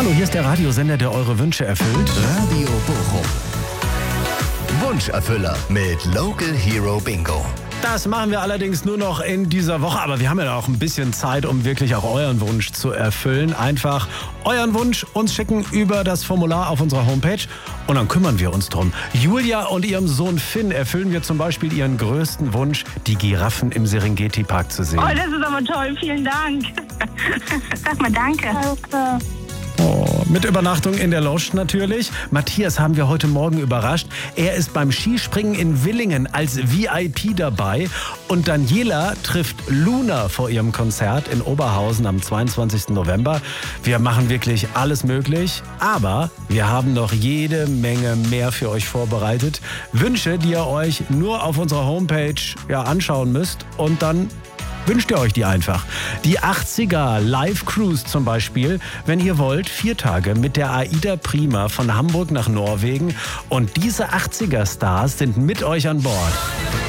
Hallo, hier ist der Radiosender, der eure Wünsche erfüllt. Radio Bochum. Wunscherfüller mit Local Hero Bingo. Das machen wir allerdings nur noch in dieser Woche, aber wir haben ja auch ein bisschen Zeit, um wirklich auch euren Wunsch zu erfüllen. Einfach euren Wunsch uns schicken über das Formular auf unserer Homepage und dann kümmern wir uns drum. Julia und ihrem Sohn Finn erfüllen wir zum Beispiel ihren größten Wunsch, die Giraffen im Serengeti-Park zu sehen. Oh, das ist aber toll, vielen Dank. Sag mal danke. Oh, mit Übernachtung in der Lounge natürlich. Matthias haben wir heute Morgen überrascht. Er ist beim Skispringen in Willingen als VIP dabei. Und Daniela trifft Luna vor ihrem Konzert in Oberhausen am 22. November. Wir machen wirklich alles möglich, aber wir haben noch jede Menge mehr für euch vorbereitet. Wünsche, die ihr euch nur auf unserer Homepage anschauen müsst und dann wünscht ihr euch die einfach. Die 80er Live Cruise zum Beispiel, wenn ihr wollt, 4 Tage mit der AIDA Prima von Hamburg nach Norwegen. Und diese 80er Stars sind mit euch an Bord.